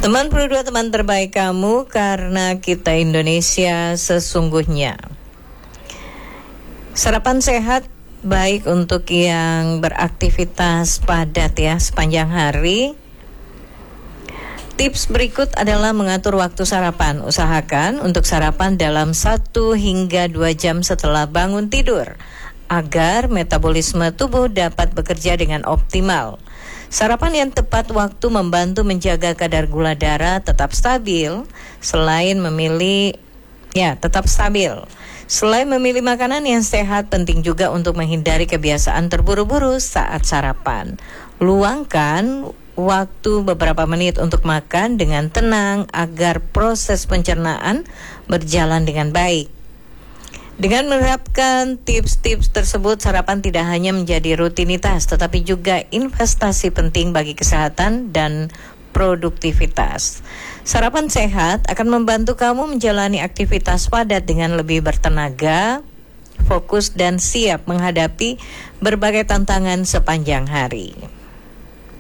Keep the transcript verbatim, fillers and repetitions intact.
Teman Pro dua, teman terbaik kamu, karena kita Indonesia sesungguhnya. Sarapan sehat baik untuk yang beraktivitas padat ya sepanjang hari. Tips berikut adalah mengatur waktu sarapan. Usahakan untuk sarapan dalam satu hingga dua jam setelah bangun tidur, agar metabolisme tubuh dapat bekerja dengan optimal. Sarapan yang tepat waktu membantu menjaga kadar gula darah tetap stabil, selain memilih ya tetap stabil. Selain memilih makanan yang sehat, penting juga untuk menghindari kebiasaan terburu-buru saat sarapan. Luangkan waktu beberapa menit untuk makan dengan tenang agar proses pencernaan berjalan dengan baik. Dengan menerapkan tips-tips tersebut, sarapan tidak hanya menjadi rutinitas, tetapi juga investasi penting bagi kesehatan dan produktivitas. Sarapan sehat akan membantu kamu menjalani aktivitas padat dengan lebih bertenaga, fokus, dan siap menghadapi berbagai tantangan sepanjang hari.